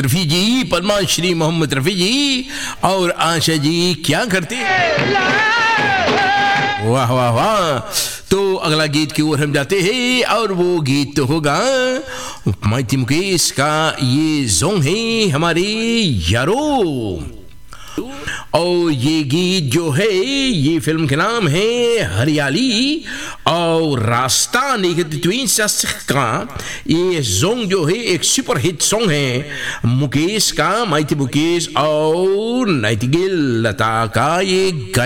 रफ़ी जी, पद्माश्री मोहम्मद रफ़ी जी और आशा जी क्या करते हैं? वाह वाह वाह। तो अगला गीत की ओर हम जाते हैं और वो गीत तो होगा माइटी मुकेश का ये जोंग है हमारे यारो। और ये गीत जो है ये फिल्म के नाम है हरियाली और रास्ता का। ये सॉन्ग जो है एक सुपर हिट सॉन्ग है मुकेश का, माइटी मुकेश और नाइटिंगेल लता का ये